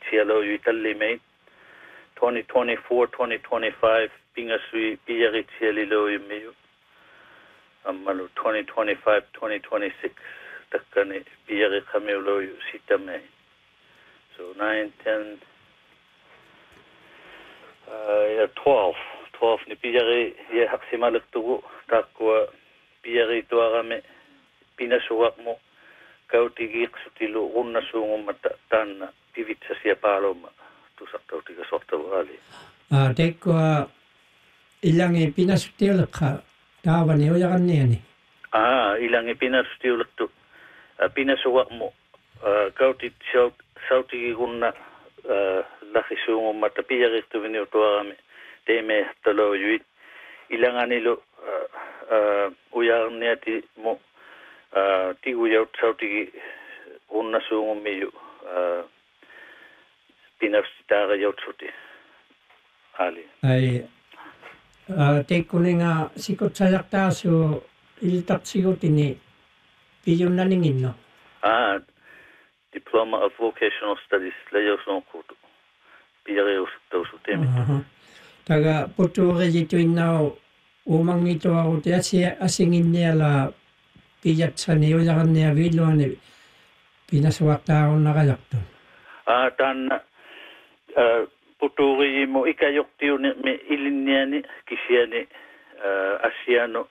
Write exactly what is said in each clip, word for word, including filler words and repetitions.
sialo yuitalli mei twenty twenty-four twenty twenty-five pinga sui piari siali lo yumiu amalu twenty twenty-five twenty twenty-six takkani piari khameu lo yu sitame so nine ten uh yeah twelve twelve ni piari ye haksimalak tu takwa piari tuarame pinasuakmo kautigi ksutilu unna suungumata tanna pivitsa sia paloma tusakkautiga sortavali ah tekwa ilangi pinasutiulakha taavani ojaganniani ah ilangi pinasutiulaktu pinasuakmo kautit sautigi unna lahi suungumata piaristuvini tuarame teme talo yuit ilanganilo ujarniati mo Uh, tigu yaut sautigi unna suungumiyu uh, pinafsitara yaut suti ali ai uh, tekkuninga sikot sajaktaasu iltak sikotini piyunnaninginno ah diploma of vocational studies lejosonkutu piareus tausutemi uh-huh. taga potuorejituinnao umangitoaruti asia asinginniala pijatsani ojagannia viluani pinasuaktaarunnaqajartun ah tan puturi mo ikayoktiuni me ilinniani kisiani asiano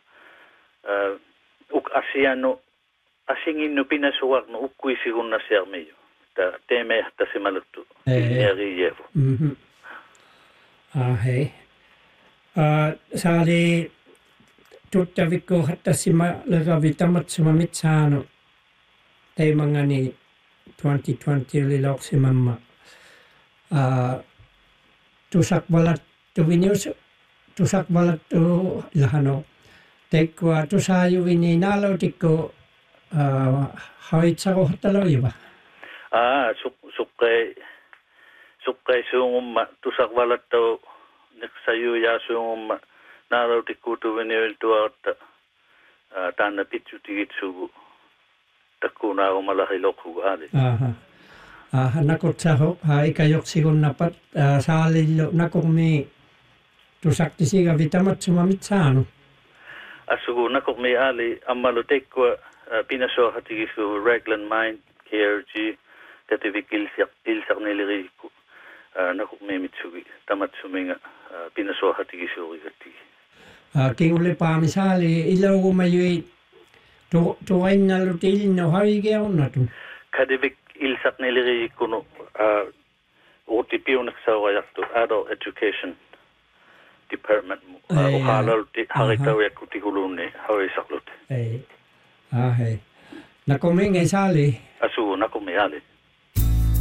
uk asiano asinginnu pinasuarnu ukkuisigunna sermiyo ta teme tasimaluttu eri yevo mhm ah hei ah saali tuttavikko hattasima lagavi tamatsuma mitsaano teimangani twenty twenty oli loksimamma uh, tusak balat tuvinius tusak balat tu lahano tekwa tusayuvini nalotikko uh, hawitsako hataloiva ah suk sukke sukke suungumma tusak balat tu neksayu ya suungumma nalotikku tuviniul tuarta tanna pitsutigitsugu takkuna umalahi lokhu ali aha aha nakotsaho haikayoksigunnapat saalillo nakumi tusaktisiga vitamatsuma mitsaanu asugu nakumi ali ammalu tekwa pinaso hatigisu Raglan Mine K R G tativik ilsak ilsarniliriku nakumi mitsugi tamatsuminga pinaso hatigisu rigati kingule paamisaali ilaugumayui tu tuainnallutilno havigeonnatu kadivik ilsaqniliriikkunu utipiunaqsaurajartu adult education department uqaalalti haritauyakkutikulunni havisaqlut ei ah hei nakominge saali asu nakomi ali